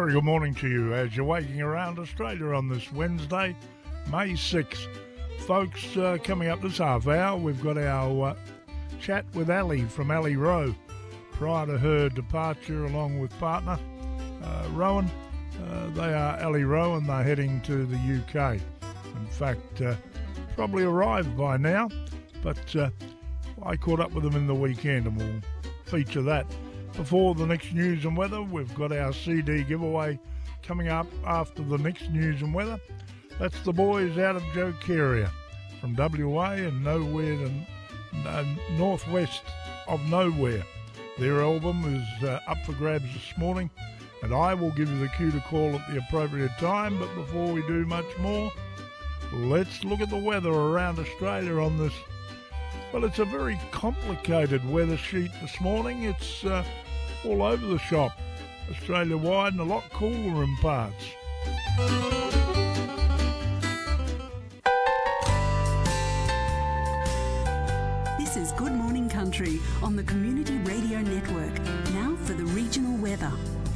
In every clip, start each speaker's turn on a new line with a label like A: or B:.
A: very good morning to you as you're waking around Australia on this Wednesday, May 6th. Folks, coming up this half hour, we've got our chat with Ali from Ali Rowe. Prior to her departure along with partner Rowan, they are Ali Rowe and they're heading to the UK. In fact, probably arrived by now, but I caught up with them in the weekend and we'll feature that. Before the next news and weather, we've got our CD giveaway coming up after the next news and weather. That's the boys out of Jokeria from WA and nowhere to northwest of nowhere. Their album is up for grabs this morning, and I will give you the cue to call at the appropriate time. But before we do much more, let's look at the weather around Australia on this. Well, it's a very complicated weather sheet this morning. It's all over the shop, Australia-wide, and a lot cooler in parts.
B: This is Good Morning Country on the Community Radio Network. Now for the regional weather.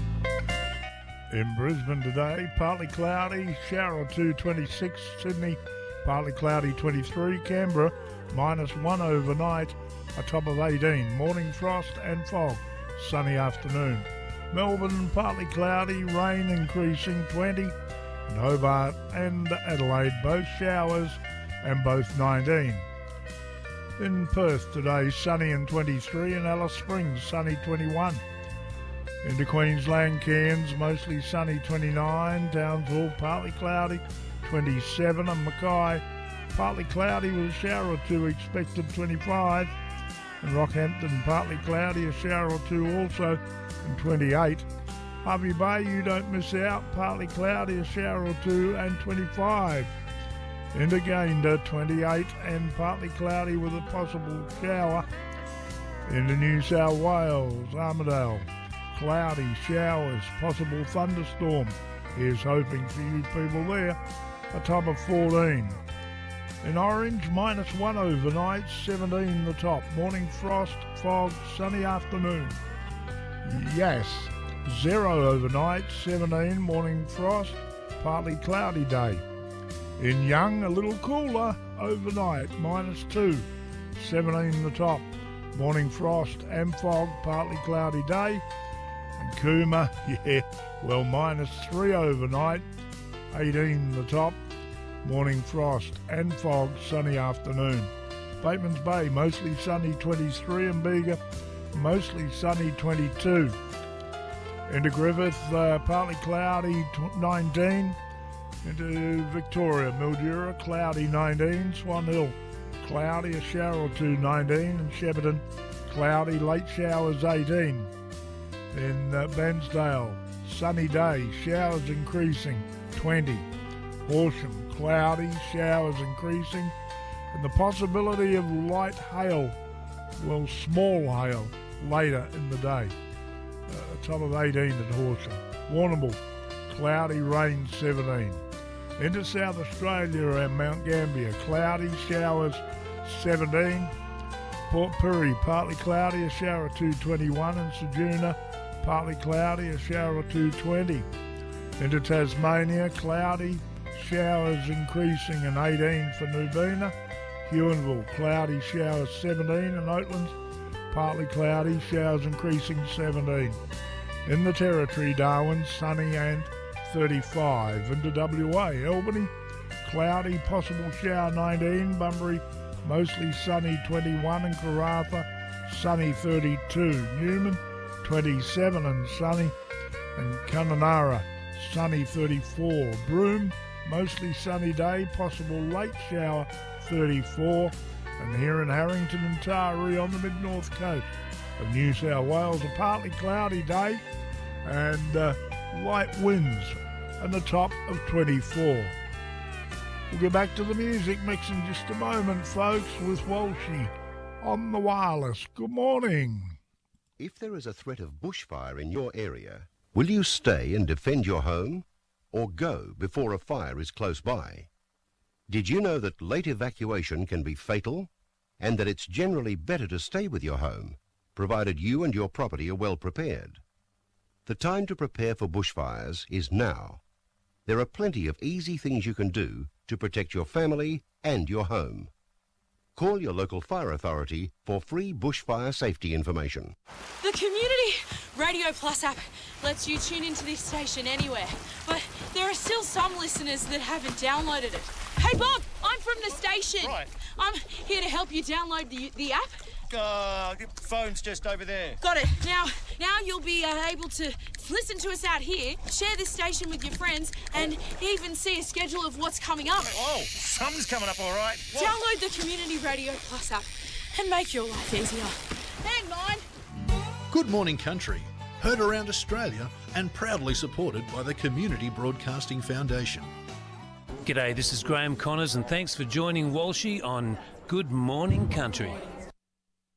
A: In Brisbane today, partly cloudy, shower or two, 26. Sydney, partly cloudy, 23. Canberra, -1 overnight, a top of 18. Morning frost and fog, sunny afternoon. Melbourne, partly cloudy, rain increasing, 20. And Hobart and Adelaide, both showers and both 19. In Perth today, sunny and 23. In Alice Springs, sunny, 21. Into Queensland, Cairns, mostly sunny, 29. Townsville, partly cloudy, 27. And Mackay, partly cloudy with a shower or two expected, 25. And Rockhampton, partly cloudy, a shower or two also, and 28. Hervey Bay, you don't miss out, partly cloudy, a shower or two, and 25. Into Gayndah, 28, and partly cloudy with a possible shower. Into New South Wales, Armidale, cloudy, showers, possible thunderstorm. Here's hoping for you people there, a top of 14. In Orange, -1 overnight, 17 the top. Morning frost, fog, sunny afternoon. Yes, 0 overnight, 17. Morning frost, partly cloudy day. In Young, a little cooler overnight, -2. 17 the top. Morning frost and fog, partly cloudy day. And Cooma, yeah, well, -3 overnight, 18 the top. Morning frost and fog, sunny afternoon. Bateman's Bay, mostly sunny, 23. And Bega, mostly sunny, 22. Into Griffith, partly cloudy, 19. Into Victoria, Mildura, cloudy, 19. Swan Hill, cloudy, a shower or two, 19. And Shepparton, cloudy, late showers, 18. In Bairnsdale, sunny day, showers increasing, 20. Horsham, cloudy, showers increasing, and the possibility of light hail, well, small hail, later in the day. A top of 18 at Horsham. Warrnambool, cloudy, rain, 17. Into South Australia and Mount Gambier, cloudy, showers, 17. Port Pirie, partly cloudy, a shower or two, 21. And Ceduna, partly cloudy, a shower or two, 20. Into Tasmania, cloudy, showers increasing, and 18 for Nubina. Huonville, cloudy, showers, 17. And Oatlands, partly cloudy, showers increasing, 17. In the Territory, Darwin, sunny and 35. Into WA, Albany, cloudy, possible shower, 19. Bunbury, mostly sunny, 21. And Karratha, sunny, 32. Newman, 27 and sunny. And Kununurra, sunny, 34. Broome, mostly sunny day, possible late shower, 34. And here in Harrington and Taree on the mid-north coast of New South Wales, a partly cloudy day and light winds and a top of 24. We'll get back to the music mix in just a moment, folks, with Walshy on the wireless. Good morning.
C: If there is a threat of bushfire in your area, will you stay and defend your home or go before a fire is close by? Did you know that late evacuation can be fatal and that it's generally better to stay with your home, provided you and your property are well prepared? The time to prepare for bushfires is now. There are plenty of easy things you can do to protect your family and your home. Call your local fire authority for free bushfire safety information.
D: The Community Radio Plus app lets you tune into this station anywhere, but there are still some listeners that haven't downloaded it. Hey Bob, I'm from the station.
E: Right.
D: I'm here to help you download the app.
E: Your phone's just over there.
D: Got it. Now you'll be able to listen to us out here, share this station with your friends, and even see a schedule of what's coming up.
E: Oh, something's coming up all right. What?
D: Download the Community Radio Plus app and make your life easier. And mine.
F: Good Morning Country, heard around Australia and proudly supported by the Community Broadcasting Foundation.
G: G'day, this is Graham Connors and thanks for joining Walshy on Good Morning Country.